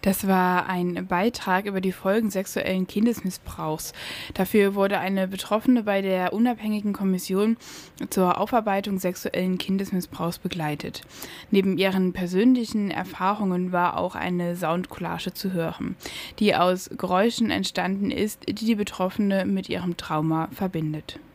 Das war ein Beitrag über die Folgen sexuellen Kindesmissbrauchs. Dafür wurde eine Betroffene bei der unabhängigen Kommission zur Aufarbeitung sexuellen Kindesmissbrauchs begleitet. Neben ihren persönlichen Erfahrungen war auch eine Soundcollage zu hören, die aus Geräuschen entstanden ist, die die Betroffene mit ihrem Trauma verbindet.